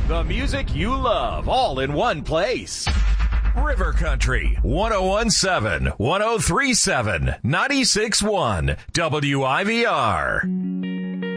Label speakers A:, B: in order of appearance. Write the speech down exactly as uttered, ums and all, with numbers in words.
A: The music you love, all in one place. River Country, one oh one point seven, one oh three point seven, ninety-six point one, W I V R.